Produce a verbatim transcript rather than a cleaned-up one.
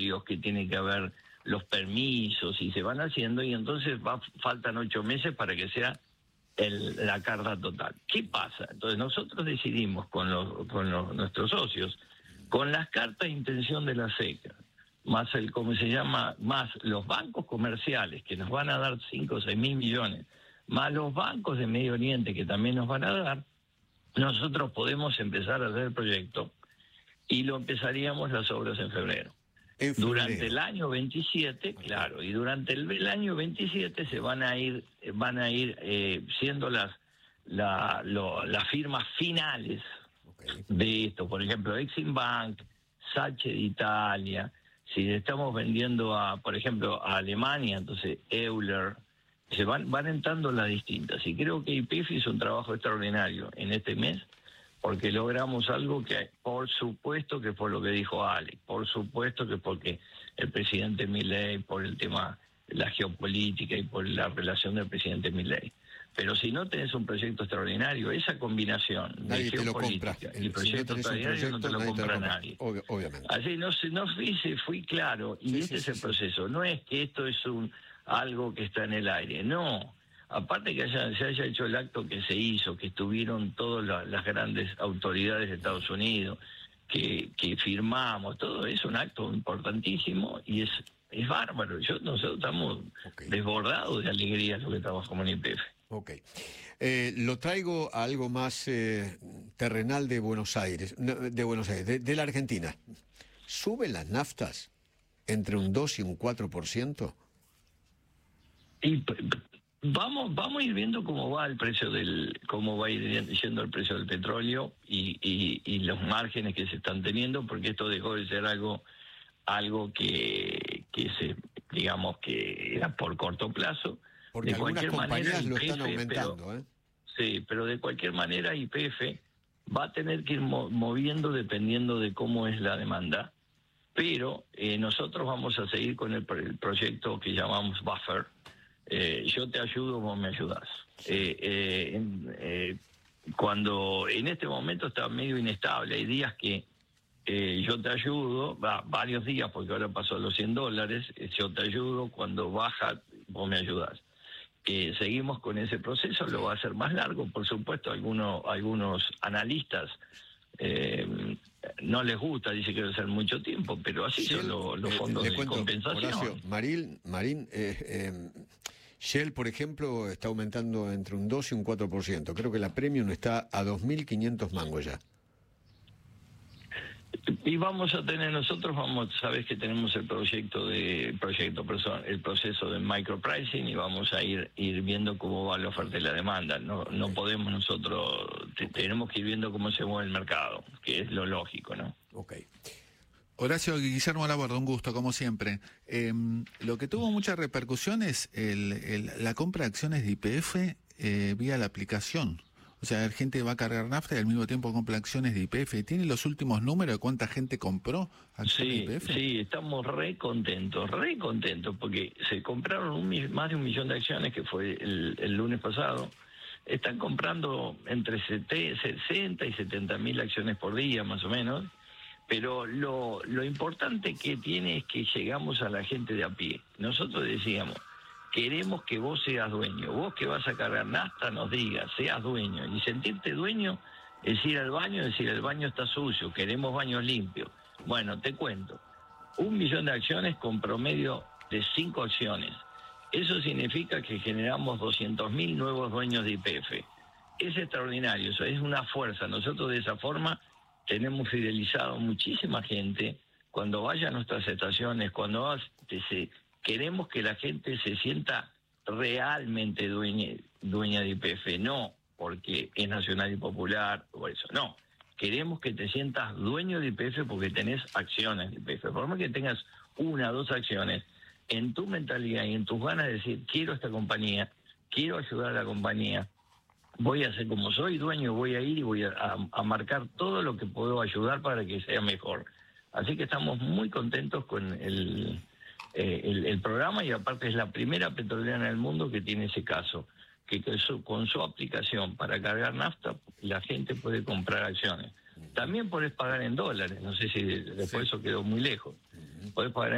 estudios, que tiene que haber los permisos, y se van haciendo, y entonces va, faltan ocho meses para que sea el, la carta total. ¿Qué pasa? Entonces nosotros decidimos con, los, con los, nuestros socios, con las cartas de intención de la SECA, más el, ¿cómo se llama? Más los bancos comerciales, que nos van a dar cinco o seis mil millones, más los bancos de Medio Oriente, que también nos van a dar, nosotros podemos empezar a hacer el proyecto y lo empezaríamos las obras en febrero. En febrero. Durante el año veintisiete, okay. Claro, y durante el, el año veintisiete se van a ir, van a ir eh, siendo las, la, lo, las firmas finales, okay, de esto. Por ejemplo, Exim Bank, Sace de Italia. Si estamos vendiendo a, por ejemplo, a Alemania, entonces Euler, se van, van entrando las distintas. Y creo que Y P F hizo un trabajo extraordinario en este mes, porque logramos algo que, por supuesto que por lo que dijo Alex, por supuesto que porque el presidente Milei, por el tema de la geopolítica y por la relación del presidente Milei. Pero si no tenés un proyecto extraordinario, esa combinación nadie de geopolítica te lo compra. y proyecto si no extraordinario no te lo nadie compra te lo compra. nadie. Ob- obviamente. Así no se no fui, fui claro, y sí, este sí, es sí, el sí. proceso. No es que esto es un algo que está en el aire, no. Aparte que haya, se haya hecho el acto que se hizo, que estuvieron todas la, las grandes autoridades de Estados Unidos, que, que firmamos, todo es un acto importantísimo y es, es bárbaro. Yo, nosotros estamos okay. desbordados de alegría lo que estamos como en Y P F. Ok. Eh, lo traigo a algo más eh, terrenal de Buenos Aires, no, de Buenos Aires, de, de la Argentina. ¿Suben las naftas entre un dos y un cuatro por ciento? Y vamos vamos a ir viendo cómo va el precio del cómo va a ir yendo el precio del petróleo y, y, y los márgenes que se están teniendo, porque esto dejó de ser algo algo que que se digamos que era por corto plazo. Porque de algunas compañías manera, lo Y P F, están aumentando, pero, ¿eh? Sí, pero de cualquier manera Y P F va a tener que ir mo- moviendo dependiendo de cómo es la demanda. Pero eh, nosotros vamos a seguir con el, el proyecto que llamamos Buffer. Eh, yo te ayudo, vos me ayudás. Eh, eh, en, eh, cuando en este momento está medio inestable, hay días que eh, yo te ayudo, va, varios días, porque ahora pasó a los cien dólares, eh, yo te ayudo, cuando baja, vos me ayudás. Eh, seguimos con ese proceso, lo va a hacer más largo, por supuesto, algunos, algunos analistas eh, no les gusta, dice que debe ser mucho tiempo, pero así Shell, son los, los fondos eh, de cuento, compensación. Horacio, Marín, Marín eh, eh, Shell, por ejemplo, está aumentando entre un dos y un cuatro por ciento. Creo que la Premium está a dos mil quinientos mangos ya. Y vamos a tener, nosotros vamos, sabes que tenemos el proyecto de, proyecto, perdón, el proceso de micropricing, y vamos a ir ir viendo cómo va la oferta y la demanda. No okay. no podemos nosotros, te, okay. tenemos que ir viendo cómo se mueve el mercado, que es lo lógico, ¿no? Ok. Horacio, Guillermo Laborde, un gusto, como siempre. Eh, lo que tuvo mucha repercusión es el, el, la compra de acciones de Y P F eh, vía la aplicación. O sea, la gente va a cargar nafta y al mismo tiempo compra acciones de Y P F. ¿Tiene los últimos números de cuánta gente compró acciones sí, de Y P F? Sí, estamos re contentos, re contentos, porque se compraron un, más de un millón de acciones, que fue el, el lunes pasado. Están comprando entre sesenta y setenta mil acciones por día, más o menos. Pero lo, lo importante que tiene es que llegamos a la gente de a pie. Nosotros decíamos, queremos que vos seas dueño. Vos que vas a cargar nafta, nos digas, seas dueño. Y sentirte dueño es ir al baño, es decir, el baño está sucio, queremos baños limpios. Bueno, te cuento. Un millón de acciones con promedio de cinco acciones. Eso significa que generamos doscientos mil nuevos dueños de Y P F. Es extraordinario, eso es una fuerza. Nosotros de esa forma tenemos fidelizado muchísima gente. Cuando vaya a nuestras estaciones, cuando vas, te, se, queremos que la gente se sienta realmente dueña, dueña de Y P F, no porque es nacional y popular o eso, no. Queremos que te sientas dueño de Y P F porque tenés acciones de Y P F. Por más que tengas una o dos acciones, en tu mentalidad y en tus ganas de decir, quiero esta compañía, quiero ayudar a la compañía, voy a ser como soy dueño, voy a ir y voy a, a, a marcar todo lo que puedo ayudar para que sea mejor. Así que estamos muy contentos con el, eh, el, el programa, y aparte es la primera petrolera en el mundo que tiene ese caso, que con su, con su aplicación para cargar nafta la gente puede comprar acciones. También podés pagar en dólares, no sé si después sí. Eso quedó muy lejos. Podés pagar